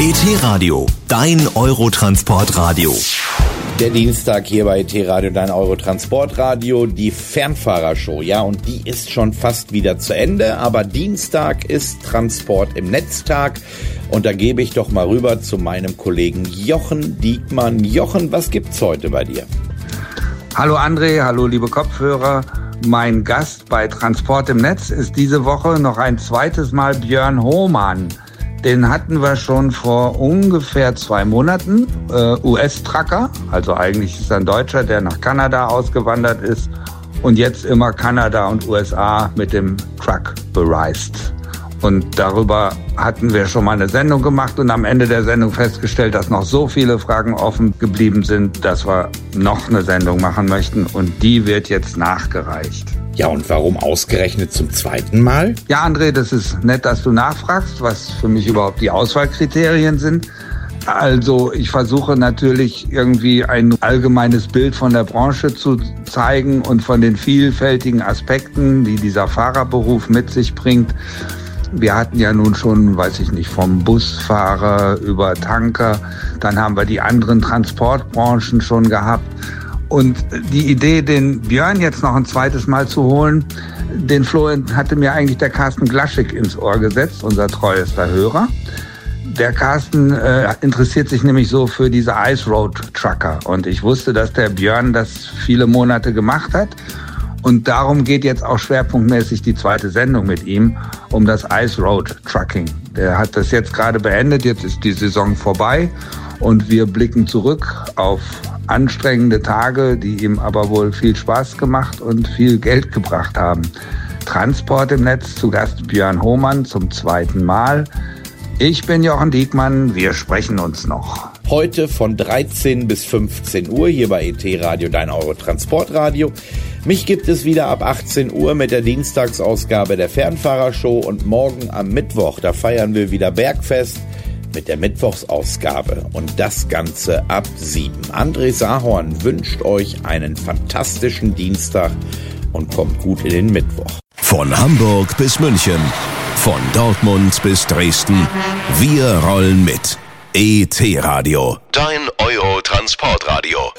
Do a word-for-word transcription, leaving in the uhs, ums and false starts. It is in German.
E T-Radio, dein Eurotransportradio. Der Dienstag hier bei E T-Radio, dein Eurotransportradio, die Fernfahrershow. Ja, und die ist schon fast wieder zu Ende, aber Dienstag ist Transport im Netztag. Und da gebe ich doch mal rüber zu meinem Kollegen Jochen Diekmann. Jochen, was gibt's heute bei dir? Hallo André, hallo liebe Kopfhörer. Mein Gast bei Transport im Netz ist diese Woche noch ein zweites Mal Björn Hohmann. Den hatten wir schon vor ungefähr zwei Monaten. Äh, U S-Trucker, also eigentlich ist er ein Deutscher, der nach Kanada ausgewandert ist und jetzt immer Kanada und U S A mit dem Truck bereist. Und darüber hatten wir schon mal eine Sendung gemacht und am Ende der Sendung festgestellt, dass noch so viele Fragen offen geblieben sind, dass wir noch eine Sendung machen möchten und die wird jetzt nachgereicht. Ja, und warum ausgerechnet zum zweiten Mal? Ja, André, das ist nett, dass du nachfragst, was für mich überhaupt die Auswahlkriterien sind. Also ich versuche natürlich irgendwie ein allgemeines Bild von der Branche zu zeigen und von den vielfältigen Aspekten, die dieser Fahrerberuf mit sich bringt. Wir hatten ja nun schon, weiß ich nicht, vom Busfahrer über Tanker, dann haben wir die anderen Transportbranchen schon gehabt. Und die Idee, den Björn jetzt noch ein zweites Mal zu holen, den Flo hatte mir eigentlich der Carsten Glaschik ins Ohr gesetzt, unser treuester Hörer. Der Carsten äh, interessiert sich nämlich so für diese Ice Road Trucker. Und ich wusste, dass der Björn das viele Monate gemacht hat. Und darum geht jetzt auch schwerpunktmäßig die zweite Sendung mit ihm um das Ice Road Trucking. Der hat das jetzt gerade beendet, jetzt ist die Saison vorbei und wir blicken zurück auf anstrengende Tage, die ihm aber wohl viel Spaß gemacht und viel Geld gebracht haben. Transport im Netz, zu Gast Björn Hohmann zum zweiten Mal. Ich bin Jochen Diekmann, wir sprechen uns noch. Heute von dreizehn bis fünfzehn Uhr hier bei E T-Radio, dein Eurotransportradio. Mich gibt es wieder ab achtzehn Uhr mit der Dienstagsausgabe der Fernfahrershow und morgen am Mittwoch, da feiern wir wieder Bergfest mit der Mittwochsausgabe und das Ganze ab sieben. André Sahorn wünscht euch einen fantastischen Dienstag und kommt gut in den Mittwoch. Von Hamburg bis München, von Dortmund bis Dresden, wir rollen mit. E T-Radio, dein Eurotransportradio.